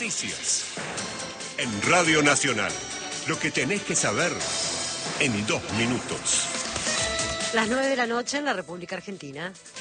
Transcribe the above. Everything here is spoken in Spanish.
noticias. En Radio Nacional, lo que tenés que saber en 2 minutos. Las 9 de la noche en la República Argentina.